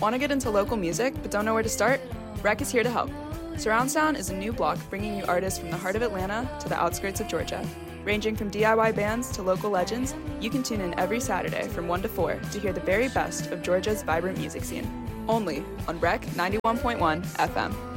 Want to get into local music but don't know where to start? Rec is here to help. Surround Sound is a new block bringing you artists from the heart of Atlanta to the outskirts of Georgia. Ranging from DIY bands to local legends, you can tune in every Saturday from 1 to 4 to hear the very best of Georgia's vibrant music scene. Only on Rec 91.1 FM.